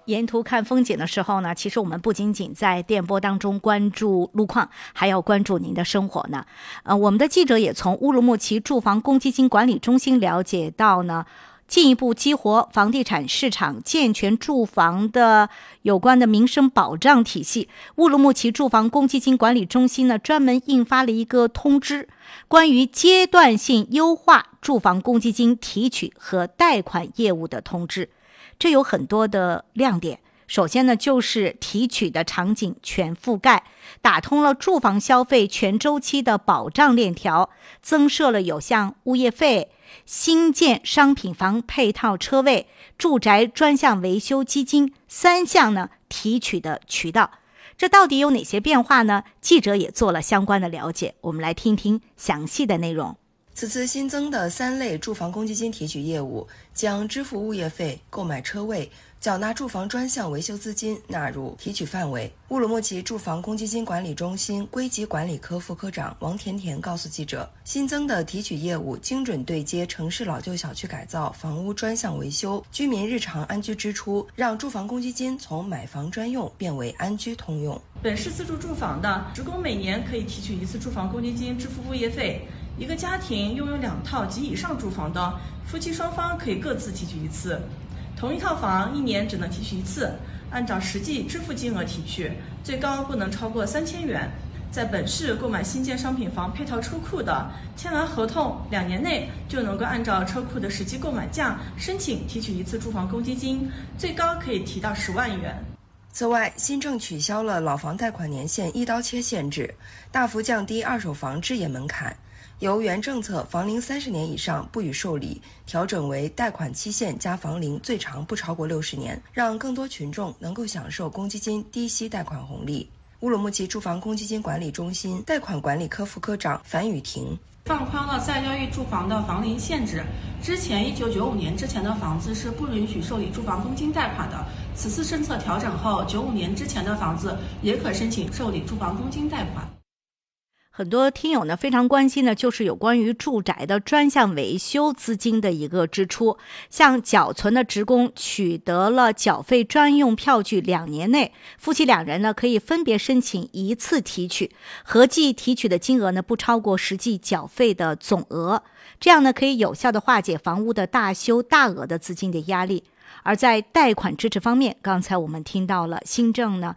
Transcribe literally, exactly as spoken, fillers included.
沿途看风景的时候呢，其实我们不仅仅在电波当中关注路况，还要关注您的生活呢。呃，我们的记者也从乌鲁木齐住房公积金管理中心了解到呢，进一步激活房地产市场健全住房的有关的民生保障体系。乌鲁木齐住房公积金管理中心呢，专门印发了一个通知，关于阶段性优化住房公积金提取和贷款业务的通知。这有很多的亮点。首先呢，就是提取的场景全覆盖，打通了住房消费全周期的保障链条，增设了有像物业费、新建商品房配套车位、住宅专项维修基金三项呢提取的渠道。这到底有哪些变化呢？记者也做了相关的了解，我们来听听详细的内容。 此次新增的三类住房公积金提取业务将支付物业费、购买车位、缴纳住房专项维修资金纳入提取范围。乌鲁木齐住房公积金管理中心归集管理科副科长王甜甜告诉记者，新增的提取业务精准对接城市老旧小区改造、房屋专项维修、居民日常安居支出，让住房公积金从买房专用变为安居通用。 本市自住住房的职工每年可以提取一次住房公积金支付物业费，一个家庭拥有两套及以上住房的夫妻双方可以各自提取一次，同一套房一年只能提取一次，按照实际支付金额提取，最高不能超过三千元。在本市购买新建商品房配套车库的，签完合同两年内就能够按照车库的实际购买价申请提取一次住房公积金，最高可以提到十万元。 此外，新政取消了老房贷款年限一刀切限制，大幅降低二手房置业门槛，由原政策房龄三十年以上不予受理，调整为贷款期限加房龄最长不超过六十年，让更多群众能够享受公积金低息贷款红利。乌鲁木齐住房公积金管理中心贷款管理科副科长樊雨婷， 放宽了再交易住房的房龄限制，之前一九九五年之前的房子是不允许受理住房公积金贷款的，此次政策调整后，九五年之前的房子也可申请受理住房公积金贷款。 很多听友呢非常关心的就是有关于住宅的专项维修资金的一个支出，像缴存的职工取得了缴费专用票据两年内，夫妻两人呢可以分别申请一次提取，合计提取的金额呢不超过实际缴费的总额，这样呢可以有效的化解房屋的大修大额的资金的压力。而在贷款支持方面，刚才我们听到了新政呢